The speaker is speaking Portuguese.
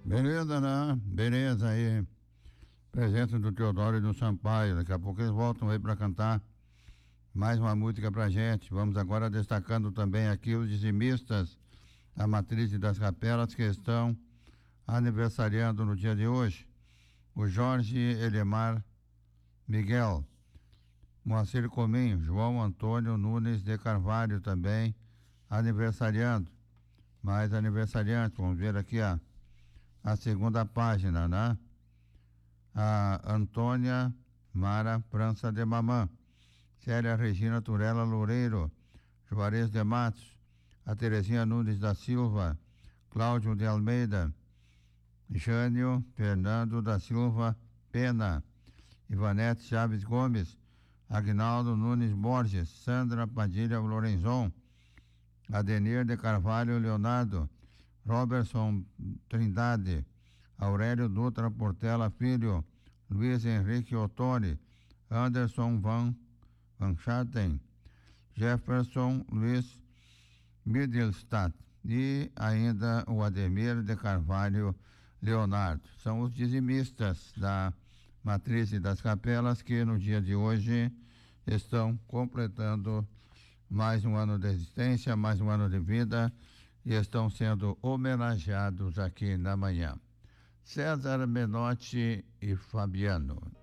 Beleza, né? Beleza aí. Presença do Teodoro e do Sampaio. Daqui a pouco eles voltam aí para cantar mais uma música pra gente. Vamos agora destacando também aqui os dizimistas da Matriz das Capelas que estão aniversariando no dia de hoje. O Jorge Elemar Miguel, Moacir Cominho, João Antônio Nunes de Carvalho também aniversariando. Mais aniversariantes, vamos ver aqui a segunda página, né? A Antônia Mara França de Mamã, Célia Regina Turella Loureiro, Juarez de Matos, a Terezinha Nunes da Silva, Cláudio de Almeida, Jânio Fernando da Silva Pena, Ivanete Chaves Gomes, Agnaldo Nunes Borges, Sandra Padilha Lorenzon, Adenir de Carvalho Leonardo, Robertson Trindade, Aurélio Dutra Portela Filho, Luiz Henrique Ottoni, Anderson Van Schatten, Jefferson Luiz Middelstadt e ainda o Ademir de Carvalho Leonardo. São os dizimistas da Matriz das Capelas que no dia de hoje estão completando mais um ano de existência, mais um ano de vida e estão sendo homenageados aqui na manhã. César Menotti e Fabiano.